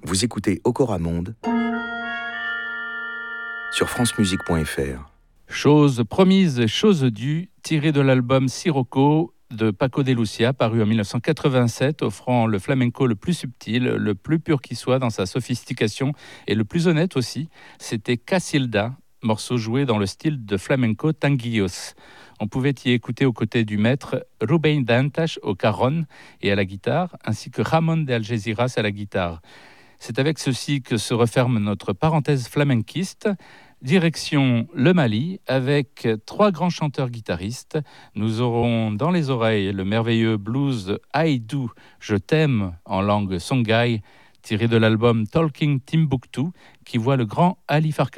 Vous écoutez Okora Monde sur francemusique.fr. Chose promise, chose due, tiré de l'album Sirocco de Paco de Lucia, paru en 1987, offrant le flamenco le plus subtil, le plus pur qui soit dans sa sophistication et le plus honnête aussi, c'était Casilda, morceau joué dans le style de flamenco tanguillos. On pouvait y écouter aux côtés du maître Rubén Dantas au carron et à la guitare, ainsi que Ramon de Algeciras à la guitare. C'est avec ceci que se referme notre parenthèse flamenquiste. Direction le Mali, avec 3 grands chanteurs-guitaristes. Nous aurons dans les oreilles le merveilleux blues Aïdou, Je t'aime en langue songhai, tiré de l'album Talking Timbuktu, qui voit le grand Ali Farka